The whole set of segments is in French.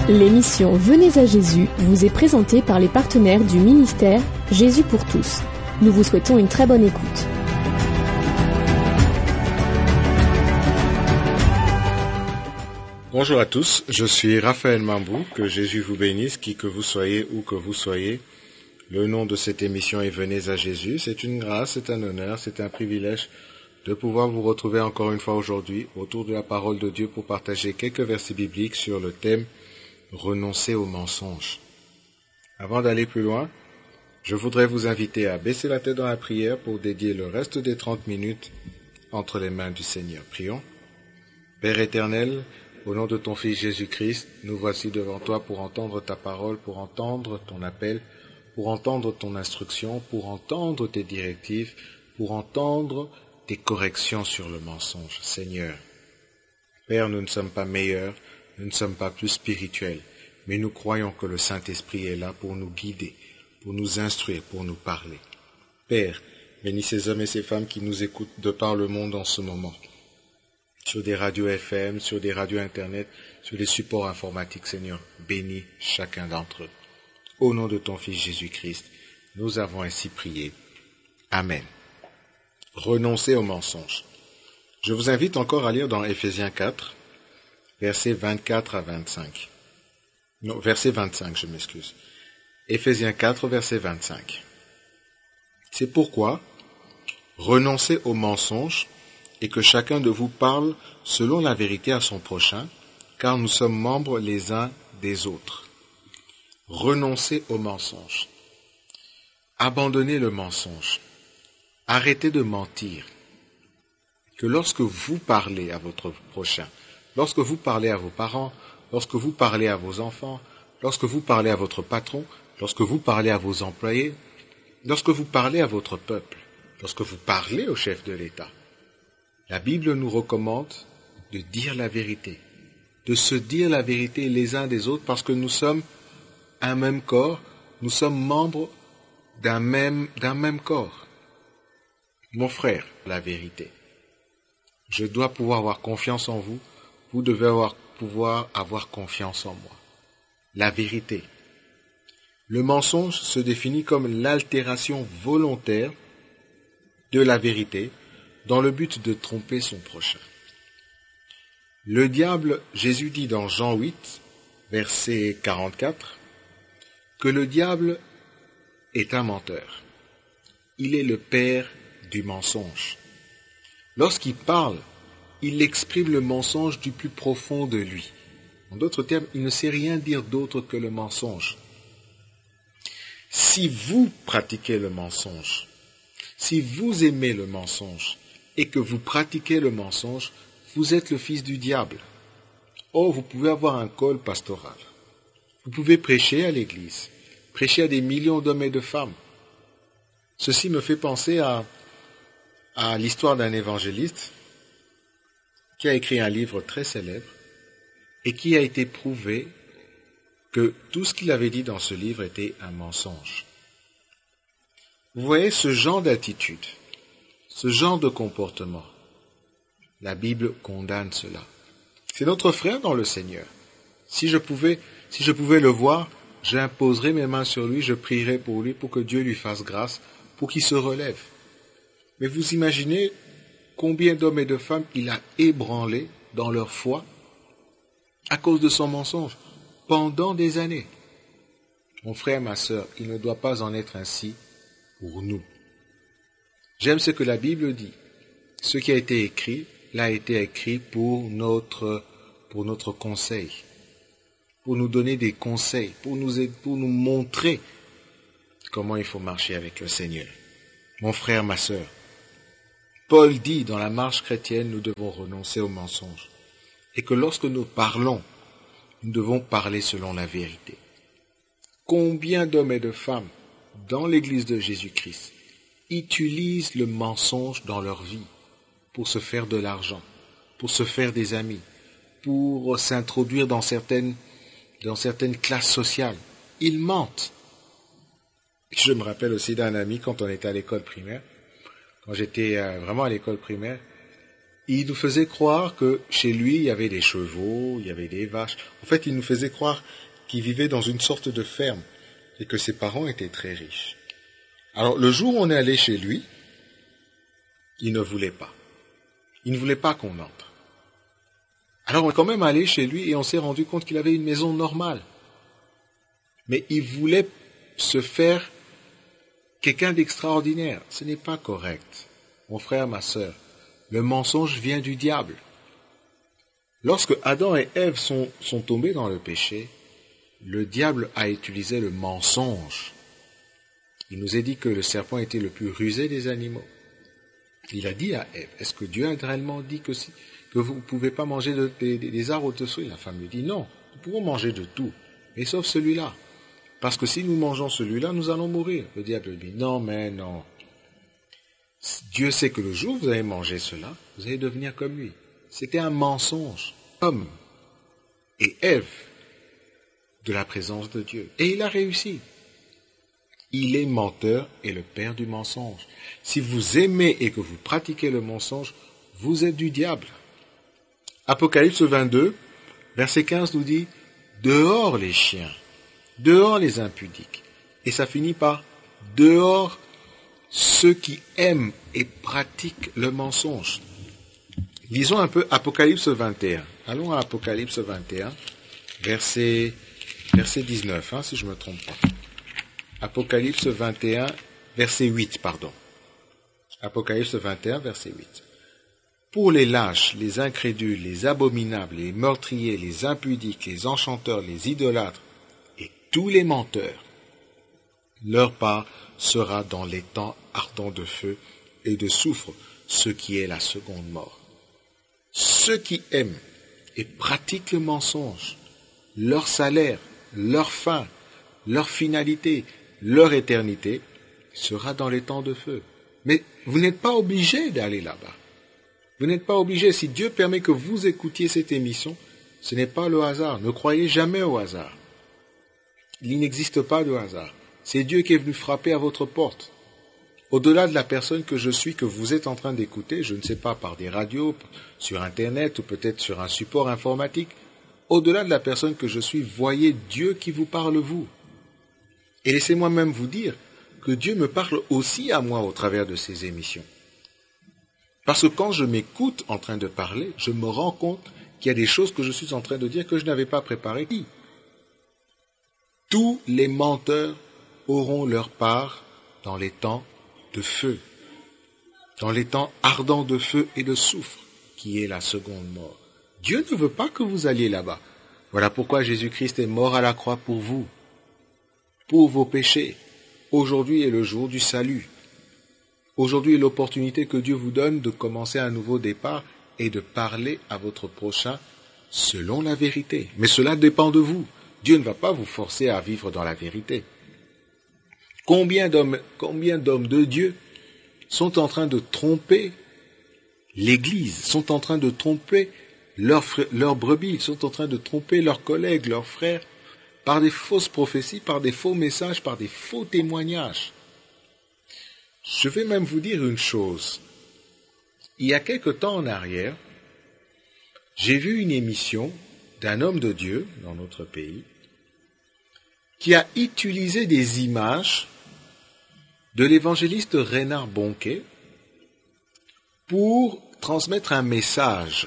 L'émission Venez à Jésus vous est présentée par les partenaires du ministère Jésus pour tous. Nous vous souhaitons une très bonne écoute. Bonjour à tous, je suis Raphaël Mambou, que Jésus vous bénisse, qui que vous soyez, où que vous soyez. Le nom de cette émission est Venez à Jésus. C'est une grâce, c'est un honneur, c'est un privilège de pouvoir vous retrouver encore une fois aujourd'hui autour de la parole de Dieu pour partager quelques versets bibliques sur le thème « Renoncer aux mensonges ». Avant d'aller plus loin, je voudrais vous inviter à baisser la tête dans la prière pour dédier le reste des 30 minutes entre les mains du Seigneur. Prions. Père éternel, au nom de ton Fils Jésus-Christ, nous voici devant toi pour entendre ta parole, pour entendre ton appel, pour entendre ton instruction, pour entendre tes directives, pour entendre tes corrections sur le mensonge. Seigneur, Père, nous ne sommes pas meilleurs, nous ne sommes pas plus spirituels, mais nous croyons que le Saint-Esprit est là pour nous guider, pour nous instruire, pour nous parler. Père, bénis ces hommes et ces femmes qui nous écoutent de par le monde en ce moment, sur des radios FM, sur des radios Internet, sur des supports informatiques. Seigneur, bénis chacun d'entre eux. Au nom de ton Fils Jésus-Christ, nous avons ainsi prié. Amen. Renoncer aux mensonges. Je vous invite encore à lire dans Éphésiens 4, versets 24 à 25. Non, verset 25, je m'excuse. Éphésiens 4, verset 25. C'est pourquoi, renoncez aux mensonges et que chacun de vous parle selon la vérité à son prochain, car nous sommes membres les uns des autres. Renoncez aux mensonges. Abandonnez le mensonge. Arrêtez de mentir. Que lorsque vous parlez à votre prochain, lorsque vous parlez à vos parents, lorsque vous parlez à vos enfants, lorsque vous parlez à votre patron, lorsque vous parlez à vos employés, lorsque vous parlez à votre peuple, lorsque vous parlez au chef de l'État, la Bible nous recommande de dire la vérité, de se dire la vérité les uns des autres parce que nous sommes un même corps, nous sommes membres d'un même corps. Mon frère, la vérité. Je dois pouvoir avoir confiance en vous, vous devez pouvoir avoir confiance en moi. La vérité. Le mensonge se définit comme l'altération volontaire de la vérité dans le but de tromper son prochain. Le diable, Jésus dit dans Jean 8, verset 44, que le diable est un menteur. Il est le père du mensonge. Lorsqu'il parle, il exprime le mensonge du plus profond de lui. En d'autres termes, il ne sait rien dire d'autre que le mensonge. Si vous pratiquez le mensonge, si vous aimez le mensonge et que vous pratiquez le mensonge, vous êtes le fils du diable. Oh, vous pouvez avoir un col pastoral. Vous pouvez prêcher à l'église, prêcher à des millions d'hommes et de femmes. Ceci me fait penser à l'histoire d'un évangéliste qui a écrit un livre très célèbre et qui a été prouvé que tout ce qu'il avait dit dans ce livre était un mensonge. Vous voyez ce genre d'attitude, ce genre de comportement, la Bible condamne cela. C'est notre frère dans le Seigneur. Si je pouvais le voir, j'imposerais mes mains sur lui, je prierais pour lui pour que Dieu lui fasse grâce, pour qu'il se relève. Mais vous imaginez combien d'hommes et de femmes il a ébranlés dans leur foi à cause de son mensonge pendant des années. Mon frère, ma sœur, il ne doit pas en être ainsi pour nous. J'aime ce que la Bible dit. Ce qui a été écrit, l'a été écrit pour notre conseil, pour nous donner des conseils, pour nous montrer comment il faut marcher avec le Seigneur. Mon frère, ma sœur, Paul dit dans la marche chrétienne, nous devons renoncer aux mensonges. Et que lorsque nous parlons, nous devons parler selon la vérité. Combien d'hommes et de femmes dans l'Église de Jésus-Christ utilisent le mensonge dans leur vie pour se faire de l'argent, pour se faire des amis, pour s'introduire dans certaines classes sociales. Ils mentent. Je me rappelle aussi d'un ami quand on était à l'école primaire, quand j'étais vraiment à l'école primaire, il nous faisait croire que chez lui, il y avait des chevaux, il y avait des vaches. En fait, il nous faisait croire qu'il vivait dans une sorte de ferme et que ses parents étaient très riches. Alors, le jour où on est allé chez lui, il ne voulait pas. Il ne voulait pas qu'on entre. Alors, on est quand même allé chez lui et on s'est rendu compte qu'il avait une maison normale. Mais il voulait se faire quelqu'un d'extraordinaire. Ce n'est pas correct. Mon frère, ma sœur, le mensonge vient du diable. Lorsque Adam et Ève sont tombés dans le péché, le diable a utilisé le mensonge. Il nous a dit que le serpent était le plus rusé des animaux. Il a dit à Ève, est-ce que Dieu a réellement dit que vous ne pouvez pas manger des arbres au-dessous? La femme lui dit, non, nous pouvons manger de tout, mais sauf celui-là. Parce que si nous mangeons celui-là, nous allons mourir. Le diable lui dit, non, mais non. Dieu sait que le jour où vous allez manger cela, vous allez devenir comme lui. C'était un mensonge. Homme et Ève de la présence de Dieu. Et il a réussi. Il est menteur et le père du mensonge. Si vous aimez et que vous pratiquez le mensonge, vous êtes du diable. Apocalypse 22, verset 15 nous dit, dehors les chiens, dehors les impudiques. Et ça finit par dehors ceux qui aiment et pratiquent le mensonge. Lisons un peu Apocalypse 21. Allons à Apocalypse 21, verset 19, si je ne me trompe pas. Apocalypse 21, verset 8, pardon. Apocalypse 21, verset 8. Pour les lâches, les incrédules, les abominables, les meurtriers, les impudiques, les enchanteurs, les idolâtres et tous les menteurs, leur part sera dans les temps ardents de feu et de soufre, ce qui est la seconde mort. Ceux qui aiment et pratiquent le mensonge, leur salaire, leur fin, leur finalité, leur éternité sera dans les temps de feu. Mais vous n'êtes pas obligé d'aller là-bas. Vous n'êtes pas obligé. Si Dieu permet que vous écoutiez cette émission, ce n'est pas le hasard. Ne croyez jamais au hasard. Il n'existe pas de hasard. C'est Dieu qui est venu frapper à votre porte. Au-delà de la personne que je suis, que vous êtes en train d'écouter, je ne sais pas, par des radios, sur Internet ou peut-être sur un support informatique, au-delà de la personne que je suis, voyez Dieu qui vous parle vous. Et laissez-moi même vous dire que Dieu me parle aussi à moi au travers de ces émissions. Parce que quand je m'écoute en train de parler, je me rends compte qu'il y a des choses que je suis en train de dire que je n'avais pas préparées. Tous les menteurs auront leur part dans les temps de feu, dans les temps ardents de feu et de soufre, qui est la seconde mort. Dieu ne veut pas que vous alliez là-bas. Voilà pourquoi Jésus-Christ est mort à la croix pour vous, pour vos péchés. Aujourd'hui est le jour du salut. Aujourd'hui est l'opportunité que Dieu vous donne de commencer un nouveau départ et de parler à votre prochain selon la vérité. Mais cela dépend de vous. Dieu ne va pas vous forcer à vivre dans la vérité. Combien d'hommes de Dieu sont en train de tromper l'Église, sont en train de tromper leurs brebis, sont en train de tromper leurs collègues, leurs frères, par des fausses prophéties, par des faux messages, par des faux témoignages. Je vais même vous dire une chose. Il y a quelque temps en arrière, j'ai vu une émission d'un homme de Dieu dans notre pays qui a utilisé des images de l'évangéliste Reinhard Bonnke pour transmettre un message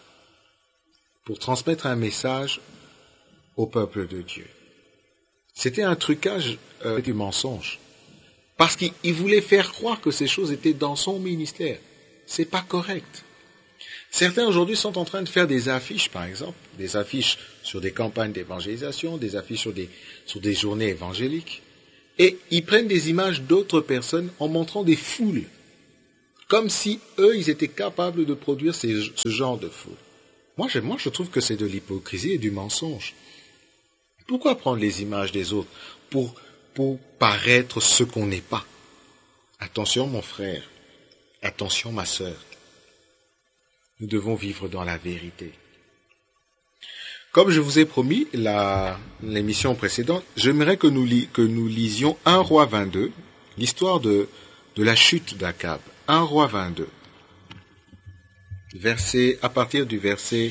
au peuple de Dieu. C'était un trucage du mensonge. Parce qu'il voulait faire croire que ces choses étaient dans son ministère. C'est pas correct. Certains aujourd'hui sont en train de faire des affiches, par exemple, des affiches sur des campagnes d'évangélisation, des affiches sur des journées évangéliques, et ils prennent des images d'autres personnes en montrant des foules, comme si eux, ils étaient capables de produire ce genre de foule. Moi, je trouve que c'est de l'hypocrisie et du mensonge. Pourquoi prendre les images des autres pour paraître ce qu'on n'est pas? Attention mon frère, attention ma sœur. Nous devons vivre dans la vérité. Comme je vous ai promis l'émission précédente, j'aimerais que nous lisions 1 Roi 22, l'histoire de la chute d'Akab. 1 Roi 22. à partir du verset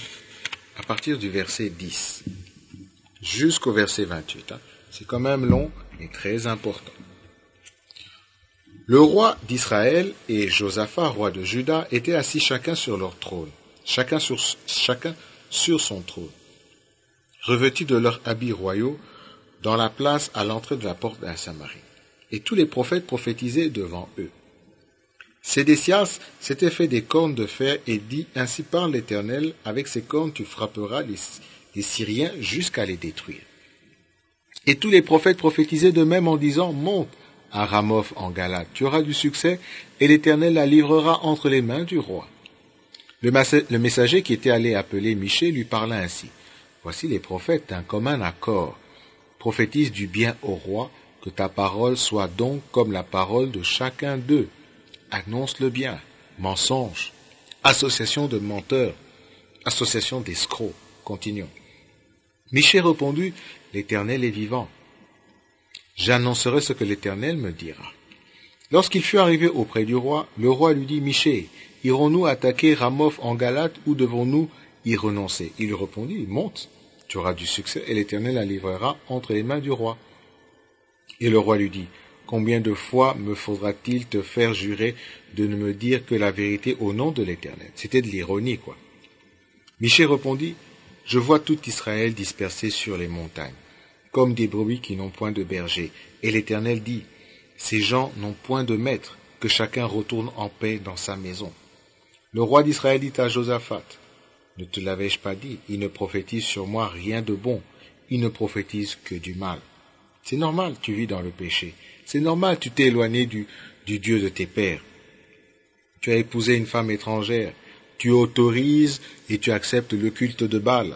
10 jusqu'au verset 28. C'est quand même long, mais très important. Le roi d'Israël et Josaphat, roi de Juda, étaient assis chacun sur leur trône, chacun sur son trône, revêtus de leurs habits royaux, dans la place à l'entrée de la porte de la Samarie. Et tous les prophètes prophétisaient devant eux. Sédécias s'était fait des cornes de fer et dit, « Ainsi parle l'Éternel, avec ces cornes tu frapperas les Syriens jusqu'à les détruire. » Et tous les prophètes prophétisaient de même en disant, « Monte à Ramoth en Galade, tu auras du succès, et l'Éternel la livrera entre les mains du roi. » Le messager qui était allé appeler Michée lui parla ainsi, « Voici les prophètes d'un commun accord. Prophétise du bien au roi, que ta parole soit donc comme la parole de chacun d'eux. Annonce le bien, mensonge, association de menteurs, association d'escrocs. » Continuons. Michée répondit, « L'Éternel est vivant. J'annoncerai ce que l'Éternel me dira. » Lorsqu'il fut arrivé auprès du roi, le roi lui dit, « Michée, irons-nous attaquer Ramoth en Galade ou devons-nous y renoncer ?» Il lui répondit, « Monte, tu auras du succès et l'Éternel la livrera entre les mains du roi. » Et le roi lui dit, « Combien de fois me faudra-t-il te faire jurer de ne me dire que la vérité au nom de l'Éternel ?» C'était de l'ironie, quoi. Michée répondit, « Je vois tout Israël dispersé sur les montagnes, comme des brebis qui n'ont point de berger. Et l'Éternel dit, « Ces gens n'ont point de maître, que chacun retourne en paix dans sa maison. » Le roi d'Israël dit à Josaphat, « Ne te l'avais-je pas dit, il ne prophétise sur moi rien de bon, il ne prophétise que du mal. » C'est normal, tu vis dans le péché. C'est normal, tu t'es éloigné du Dieu de tes pères. Tu as épousé une femme étrangère. Tu autorises et tu acceptes le culte de Baal.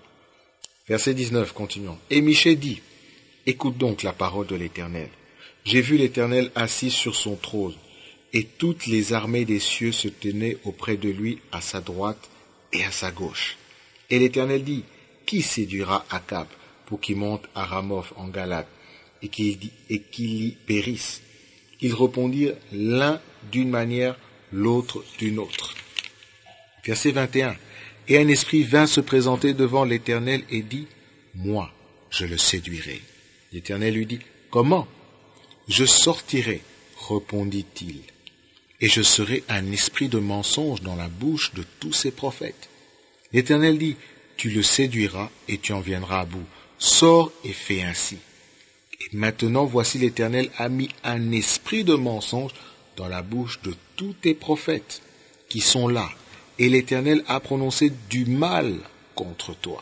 Verset 19, continuons. Et Michée dit, « Écoute donc la parole de l'Éternel. J'ai vu l'Éternel assis sur son trône, et toutes les armées des cieux se tenaient auprès de lui à sa droite et à sa gauche. Et l'Éternel dit, « Qui séduira Akab pour qu'il monte à Ramoth en Galade et qu'il y périsse ?» Ils répondirent l'un d'une manière, l'autre d'une autre. Verset 21. Et un esprit vint se présenter devant l'Éternel et dit, « Moi, je le séduirai. » L'Éternel lui dit, « Comment ? » « Je sortirai, répondit-il, et je serai un esprit de mensonge dans la bouche de tous ses prophètes. L'Éternel dit, « Tu le séduiras et tu en viendras à bout. Sors et fais ainsi. » Et maintenant, voici l'Éternel a mis un esprit de mensonge dans la bouche de tous tes prophètes qui sont là, et l'Éternel a prononcé du mal contre toi.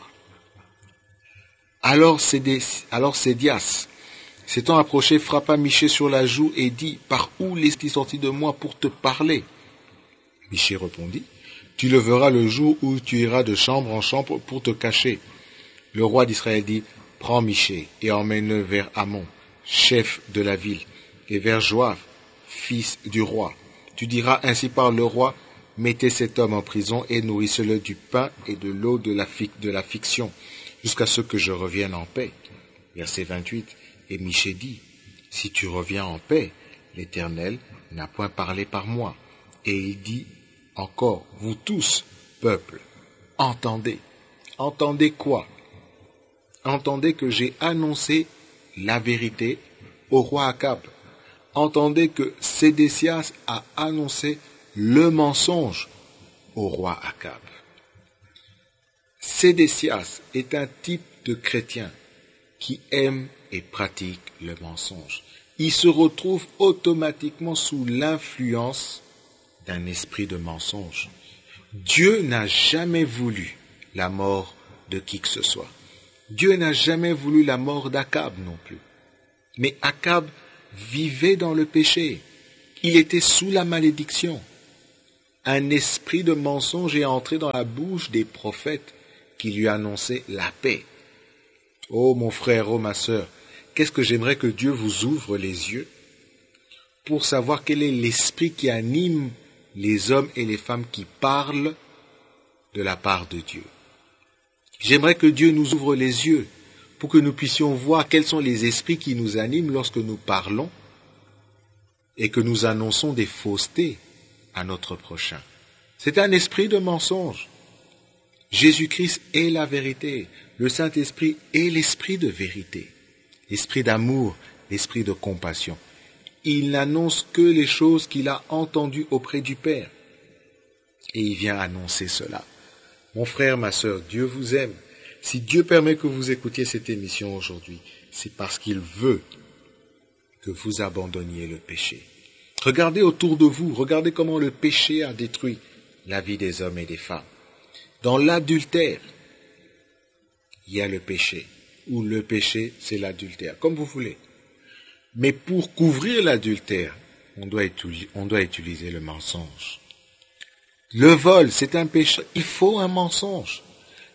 Alors Sédécias, s'étant approché, frappa Michée sur la joue et dit, « Par où l'est-il sorti de moi pour te parler ?» Michée répondit, « Tu le verras le jour où tu iras de chambre en chambre pour te cacher. » Le roi d'Israël dit, « Prends Michée et emmène-le vers Amon, chef de la ville, et vers Joab, fils du roi. Tu diras, ainsi parle le roi, mettez cet homme en prison et nourrissez-le du pain et de l'eau de la fiction, jusqu'à ce que je revienne en paix. » Verset 28. Et Michée dit, « Si tu reviens en paix, l'Éternel n'a point parlé par moi. » Et il dit encore, « Vous tous, peuple, entendez. » Entendez quoi ? Entendez que j'ai annoncé la vérité au roi Akab. Entendez que Sédécias a annoncé le mensonge au roi Akab. Sédécias est un type de chrétien qui aime et pratique le mensonge. Il se retrouve automatiquement sous l'influence d'un esprit de mensonge. Dieu n'a jamais voulu la mort de qui que ce soit. Dieu n'a jamais voulu la mort d'Akab non plus. Mais Akab vivait dans le péché. Il était sous la malédiction. Un esprit de mensonge est entré dans la bouche des prophètes qui lui annonçaient la paix. Oh mon frère, oh ma sœur, qu'est-ce que j'aimerais que Dieu vous ouvre les yeux pour savoir quel est l'esprit qui anime les hommes et les femmes qui parlent de la part de Dieu. J'aimerais que Dieu nous ouvre les yeux pour que nous puissions voir quels sont les esprits qui nous animent lorsque nous parlons et que nous annonçons des faussetés à notre prochain. C'est un esprit de mensonge. Jésus-Christ est la vérité. Le Saint-Esprit est l'esprit de vérité, l'esprit d'amour, l'esprit de compassion. Il n'annonce que les choses qu'il a entendues auprès du Père. Et il vient annoncer cela. Mon frère, ma sœur, Dieu vous aime. Si Dieu permet que vous écoutiez cette émission aujourd'hui, c'est parce qu'il veut que vous abandonniez le péché. Regardez autour de vous, regardez comment le péché a détruit la vie des hommes et des femmes. Dans l'adultère, il y a le péché, ou le péché, c'est l'adultère, comme vous voulez. Mais pour couvrir l'adultère, on doit utiliser le mensonge. Le vol, c'est un péché, il faut un mensonge.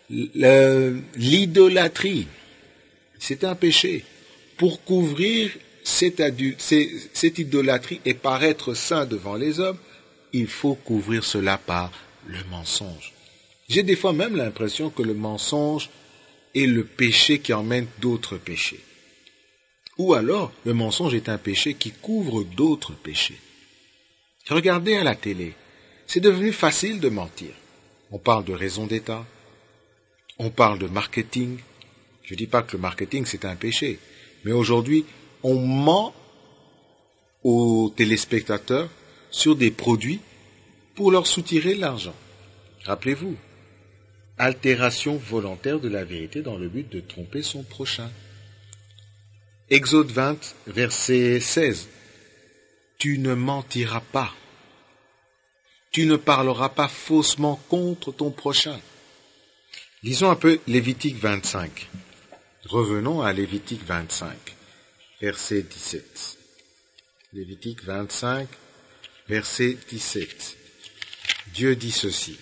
L'idolâtrie, c'est un péché. Pour couvrir cette idolâtrie et paraître saint devant les hommes, il faut couvrir cela par le mensonge. J'ai des fois même l'impression que le mensonge est le péché qui emmène d'autres péchés. Ou alors, le mensonge est un péché qui couvre d'autres péchés. Regardez à la télé, c'est devenu facile de mentir. On parle de raison d'État, on parle de marketing. Je ne dis pas que le marketing c'est un péché, mais aujourd'hui, on ment aux téléspectateurs sur des produits pour leur soutirer de l'argent. Rappelez-vous, altération volontaire de la vérité dans le but de tromper son prochain. Exode 20, verset 16. Tu ne mentiras pas. Tu ne parleras pas faussement contre ton prochain. Lisons un peu Lévitique 25. Revenons à Lévitique 25, verset 17. Lévitique 25, verset 17. Dieu dit ceci.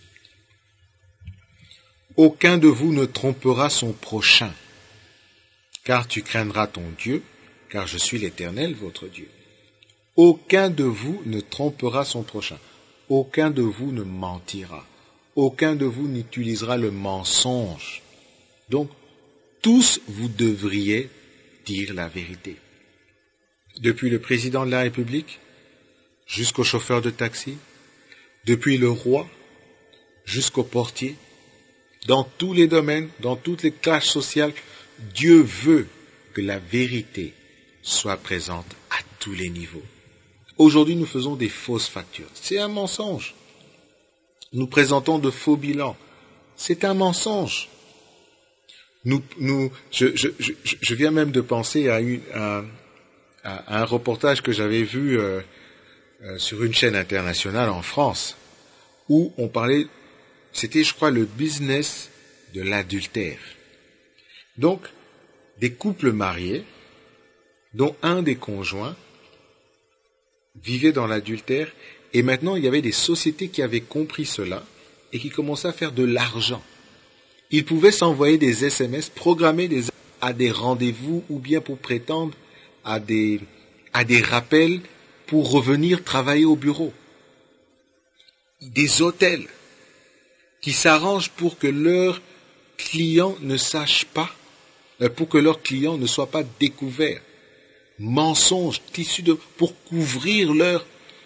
Aucun de vous ne trompera son prochain, car tu craindras ton Dieu, car je suis l'Éternel, votre Dieu. Aucun de vous ne trompera son prochain. Aucun de vous ne mentira. Aucun de vous n'utilisera le mensonge. Donc, tous vous devriez dire la vérité. Depuis le président de la République jusqu'au chauffeur de taxi, depuis le roi jusqu'au portier, dans tous les domaines, dans toutes les classes sociales, Dieu veut que la vérité soit présente à tous les niveaux. Aujourd'hui, nous faisons des fausses factures. C'est un mensonge. Nous présentons de faux bilans. C'est un mensonge. Je viens même de penser à un reportage que j'avais vu sur une chaîne internationale en France, où on parlait, c'était je crois le business de l'adultère. Donc, des couples mariés, dont un des conjoints vivait dans l'adultère, et maintenant il y avait des sociétés qui avaient compris cela et qui commençaient à faire de l'argent. Ils pouvaient s'envoyer des SMS, programmer à des rendez-vous ou bien pour prétendre à des rappels pour revenir travailler au bureau. Des hôtels qui s'arrangent pour que leurs clients ne sachent pas, pour que leurs clients ne soient pas découverts. Mensonges, pour couvrir leurs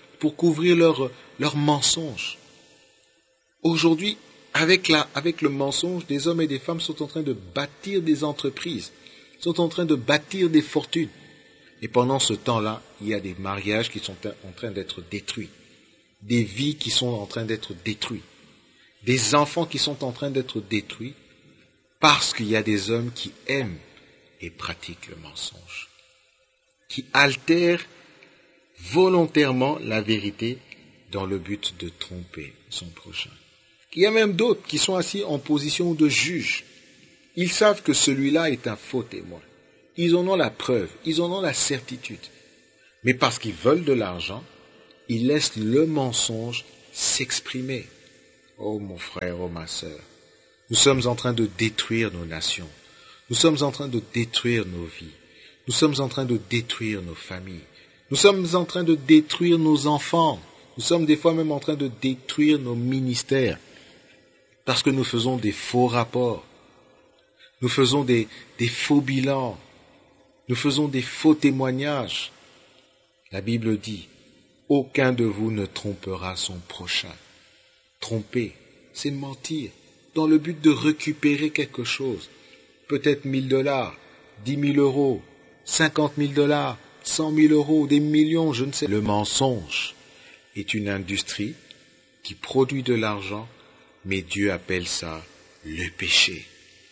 mensonges. Aujourd'hui, avec le mensonge, des hommes et des femmes sont en train de bâtir des entreprises, sont en train de bâtir des fortunes. Et pendant ce temps-là, il y a des mariages qui sont en train d'être détruits, des vies qui sont en train d'être détruites, des enfants qui sont en train d'être détruits parce qu'il y a des hommes qui aiment et pratiquent le mensonge, qui altèrent volontairement la vérité dans le but de tromper son prochain. Il y a même d'autres qui sont assis en position de juge. Ils savent que celui-là est un faux témoin. Ils en ont la preuve, ils en ont la certitude. Mais parce qu'ils veulent de l'argent, ils laissent le mensonge s'exprimer. Oh mon frère, oh ma sœur, nous sommes en train de détruire nos nations. Nous sommes en train de détruire nos vies. Nous sommes en train de détruire nos familles. Nous sommes en train de détruire nos enfants. Nous sommes des fois même en train de détruire nos ministères. Parce que nous faisons des faux rapports. Nous faisons des faux bilans. Nous faisons des faux témoignages. La Bible dit, aucun de vous ne trompera son prochain. tromper, c'est mentir, dans le but de récupérer quelque chose. Peut-être 1 000 $, 10 000 euros, 50 000 $, 100 000 euros, des millions, je ne sais. Le mensonge est une industrie qui produit de l'argent, mais Dieu appelle ça le péché.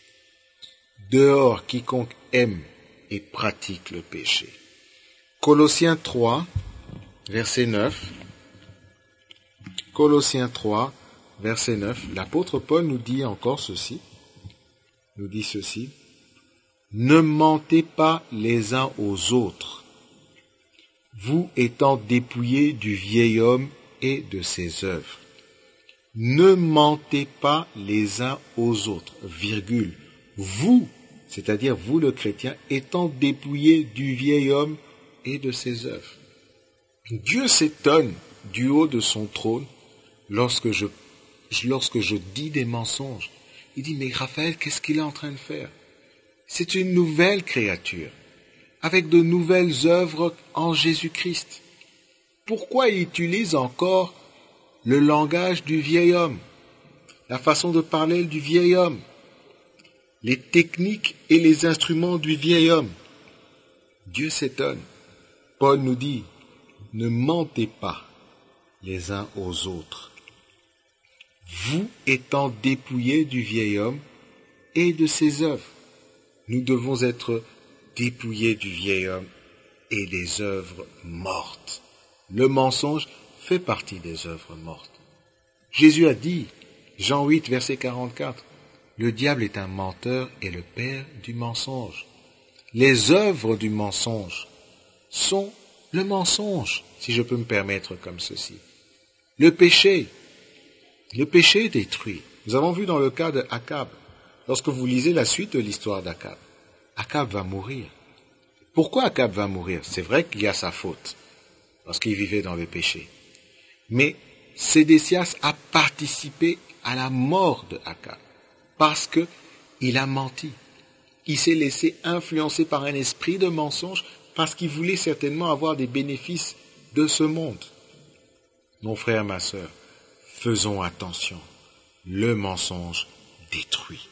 Dehors, quiconque aime et pratique le péché. Colossiens 3, verset 9. Colossiens 3, verset 9. L'apôtre Paul nous dit encore ceci. Nous dit ceci. Ne mentez pas les uns aux autres, vous étant dépouillés du vieil homme et de ses œuvres. Ne mentez pas les uns aux autres, virgule. Vous, c'est-à-dire vous le chrétien, étant dépouillés du vieil homme et de ses œuvres. Dieu s'étonne du haut de son trône lorsque je dis des mensonges. Il dit, mais Raphaël, qu'est-ce qu'il est en train de faire? C'est une nouvelle créature, avec de nouvelles œuvres en Jésus-Christ. Pourquoi il utilise encore le langage du vieil homme, la façon de parler du vieil homme, les techniques et les instruments du vieil homme? Dieu s'étonne. Paul nous dit, ne mentez pas les uns aux autres, vous étant dépouillés du vieil homme et de ses œuvres. Nous devons être dépouillés du vieil homme et des œuvres mortes. Le mensonge fait partie des œuvres mortes. Jésus a dit, Jean 8, verset 44, le diable est un menteur et le père du mensonge. Les œuvres du mensonge sont le mensonge, si je peux me permettre comme ceci. Le péché détruit. Nous avons vu dans le cas de Akab, lorsque vous lisez la suite de l'histoire d'Akab, Akab va mourir. Pourquoi Akab va mourir? C'est vrai qu'il y a sa faute, parce qu'il vivait dans le péché. Mais Sédécias a participé à la mort de Akab, parce qu'il a menti. Il s'est laissé influencer par un esprit de mensonge, parce qu'il voulait certainement avoir des bénéfices de ce monde. Mon frère, ma sœur, faisons attention. Le mensonge détruit.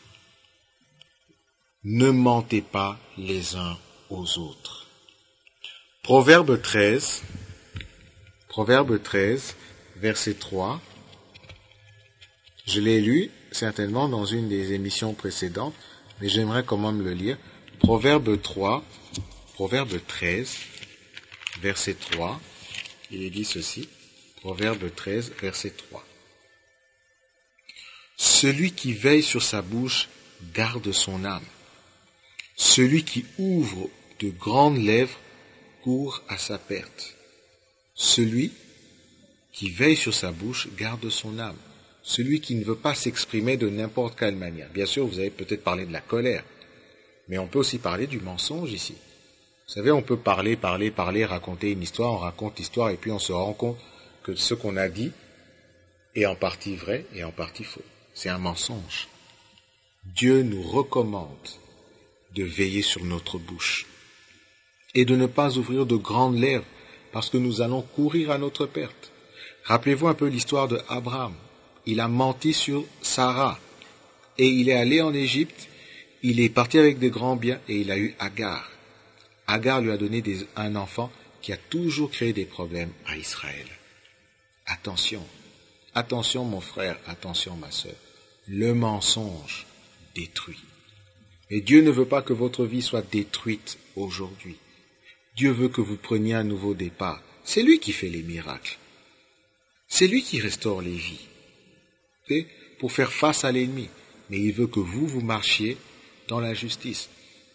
Ne mentez pas les uns aux autres. Proverbe 13, verset 3. Je l'ai lu certainement dans une des émissions précédentes, mais j'aimerais quand même le lire. Proverbe 13, verset 3. Il est dit ceci. Proverbe 13, verset 3. Celui qui veille sur sa bouche garde son âme. Celui qui ouvre de grandes lèvres court à sa perte. Celui qui veille sur sa bouche garde son âme. Celui qui ne veut pas s'exprimer de n'importe quelle manière. Bien sûr, vous avez peut-être parlé de la colère, mais on peut aussi parler du mensonge ici. Vous savez, on peut parler, raconter une histoire, on raconte l'histoire et puis on se rend compte que ce qu'on a dit est en partie vrai et en partie faux. C'est un mensonge. Dieu nous recommande de veiller sur notre bouche et de ne pas ouvrir de grandes lèvres parce que nous allons courir à notre perte. Rappelez-vous un peu l'histoire de Abraham. Il a menti sur Sarah et il est allé en Égypte, il est parti avec des grands biens et il a eu Agar. Agar lui a donné un enfant qui a toujours créé des problèmes à Israël. Attention, attention mon frère, attention ma sœur, le mensonge détruit. Et Dieu ne veut pas que votre vie soit détruite aujourd'hui. Dieu veut que vous preniez un nouveau départ. C'est lui qui fait les miracles. C'est lui qui restaure les vies. Et pour faire face à l'ennemi. Mais il veut que vous marchiez dans la justice.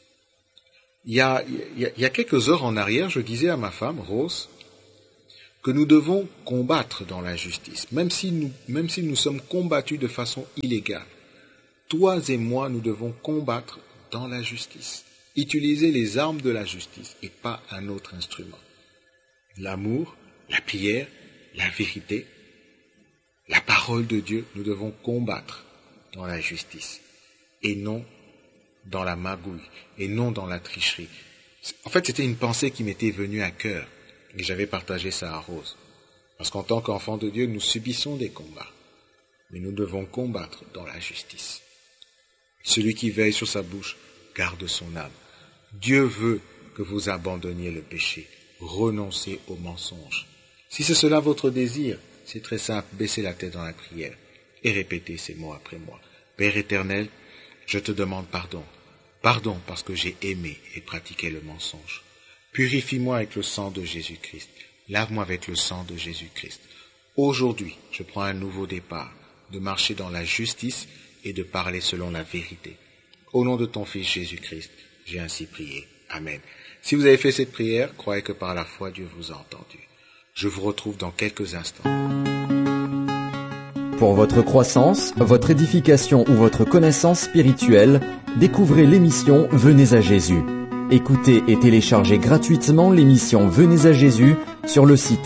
Il y a quelques heures en arrière, je disais à ma femme, Rose, que nous devons combattre dans la justice, même si nous sommes combattus de façon illégale. Toi et moi, nous devons combattre dans la justice. Utiliser les armes de la justice et pas un autre instrument. L'amour, la prière, la vérité, la parole de Dieu, nous devons combattre dans la justice et non dans la magouille et non dans la tricherie. En fait, c'était une pensée qui m'était venue à cœur et j'avais partagé ça à Rose. Parce qu'en tant qu'enfants de Dieu, nous subissons des combats. mais nous devons combattre dans la justice. Celui qui veille sur sa bouche garde son âme. Dieu veut que vous abandonniez le péché, renoncez au mensonge. Si c'est cela votre désir, c'est très simple, baissez la tête dans la prière et répétez ces mots après moi. Père éternel, je te demande pardon. Pardon parce que j'ai aimé et pratiqué le mensonge. Purifie-moi avec le sang de Jésus-Christ. Lave-moi avec le sang de Jésus-Christ. Aujourd'hui, je prends un nouveau départ, de marcher dans la justice et de parler selon la vérité. Au nom de ton Fils Jésus-Christ, j'ai ainsi prié. Amen. Si vous avez fait cette prière, croyez que par la foi, Dieu vous a entendu. Je vous retrouve dans quelques instants. Pour votre croissance, votre édification ou votre connaissance spirituelle, découvrez l'émission Venez à Jésus. Écoutez et téléchargez gratuitement l'émission Venez à Jésus sur le site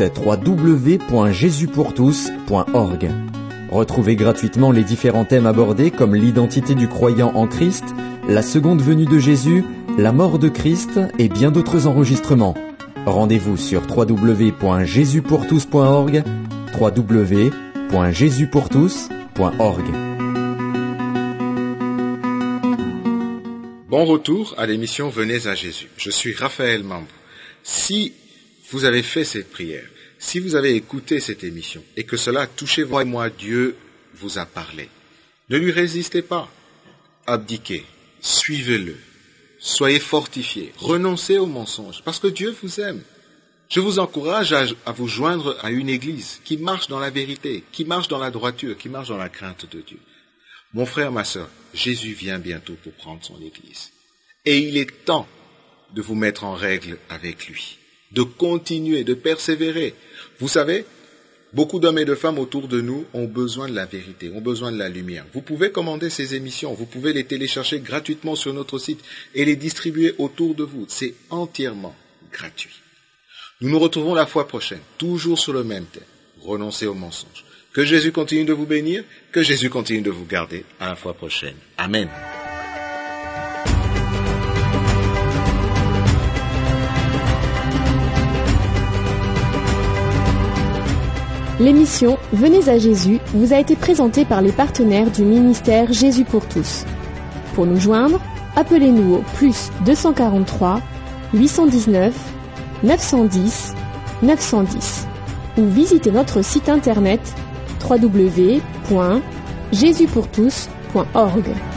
www.jesuspourtous.org. Retrouvez gratuitement les différents thèmes abordés comme l'identité du croyant en Christ, la seconde venue de Jésus, la mort de Christ et bien d'autres enregistrements. Rendez-vous sur www.jesuspourtous.org, www.jesuspourtous.org. Bon retour à l'émission Venez à Jésus. Je suis Raphaël Mambou. Si vous avez fait cette prière, si vous avez écouté cette émission et que cela a touché vous et moi, Dieu vous a parlé, ne lui résistez pas. Abdiquez, suivez-le, soyez fortifiés, renoncez aux mensonges parce que Dieu vous aime. Je vous encourage à vous joindre à une église qui marche dans la vérité, qui marche dans la droiture, qui marche dans la crainte de Dieu. Mon frère, ma sœur, Jésus vient bientôt pour prendre son église. Et il est temps de vous mettre en règle avec lui, de continuer, de persévérer. Vous savez, beaucoup d'hommes et de femmes autour de nous ont besoin de la vérité, ont besoin de la lumière. Vous pouvez commander ces émissions, vous pouvez les télécharger gratuitement sur notre site et les distribuer autour de vous. C'est entièrement gratuit. Nous nous retrouvons la fois prochaine, toujours sur le même thème, renoncer aux mensonges. Que Jésus continue de vous bénir, que Jésus continue de vous garder. À la fois prochaine. Amen. L'émission Venez à Jésus vous a été présentée par les partenaires du ministère Jésus pour tous. Pour nous joindre, appelez-nous au +243 819 910 910 ou visitez notre site internet www.jesuspourtous.org.